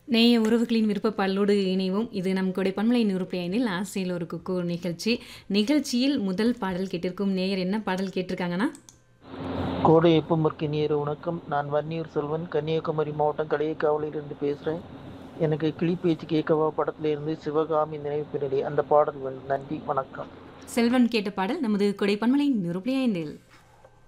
நேய உறவுகளின் விருப்ப பாடலோடு இணைவோம். இது நம் கொடை பண்பலை 100.5 ஆசையில் ஒரு குக்கு நிகழ்ச்சி. நிகழ்ச்சியில் முதல் பாடல் கேட்டிருக்கும் நேயர் என்ன பாடல் கேட்டிருக்காங்கன்னா, கோடை எப்பமருக்கு நேரு வணக்கம். நான் வன்னியூர் செல்வன், கன்னியாகுமரி மாவட்டம் கடையக்காவலிலிருந்து பேசுகிறேன். எனக்கு கிளி பேச்சு கேட்கவா படத்துல இருந்து சிவகாமி நினைவு பின்னணி அந்த பாடல் வேணும். நன்றி, வணக்கம். செல்வன் கேட்ட பாடல் நமது கொடை பண்பலை 100.5.